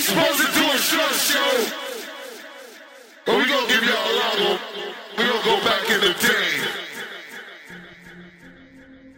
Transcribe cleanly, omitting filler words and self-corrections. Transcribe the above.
supposed to do a short show, but we gonna give y'all a long one. We gonna go back in the day.